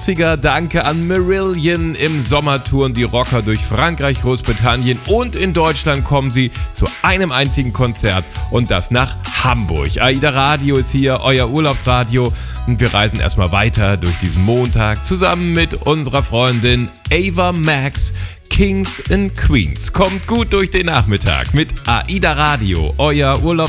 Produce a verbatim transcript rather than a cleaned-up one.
achtziger. Danke an Marillion. Im Sommer touren die Rocker durch Frankreich, Großbritannien und in Deutschland kommen sie zu einem einzigen Konzert und das nach Hamburg. AIDA Radio ist hier, euer Urlaubsradio, und wir reisen erstmal weiter durch diesen Montag zusammen mit unserer Freundin Ava Max. Kings and Queens. Kommt gut durch den Nachmittag mit AIDA Radio, euer Urlaubsradio.